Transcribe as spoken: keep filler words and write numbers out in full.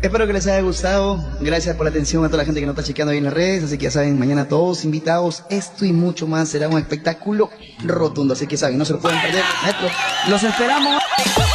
Espero que les haya gustado. Gracias por la atención a toda la gente que nos está chequeando ahí en las redes. Así que ya saben, mañana todos invitados. Esto y mucho más será un espectáculo rotundo. Así que saben, no se lo pueden perder. Maestro, los esperamos.